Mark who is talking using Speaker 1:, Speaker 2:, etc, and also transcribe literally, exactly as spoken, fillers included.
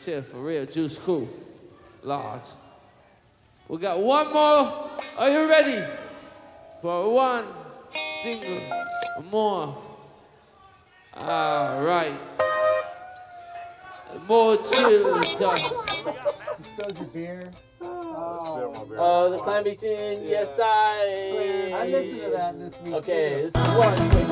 Speaker 1: chill for real. Juice cool. Lord. We got one more. Are you ready? For one single more. All right. More chill just.
Speaker 2: Spilled your beer.
Speaker 3: Oh,
Speaker 4: oh the climb machine, yes I.
Speaker 2: I listened to that this week.
Speaker 4: Okay,
Speaker 2: too.
Speaker 4: this is one.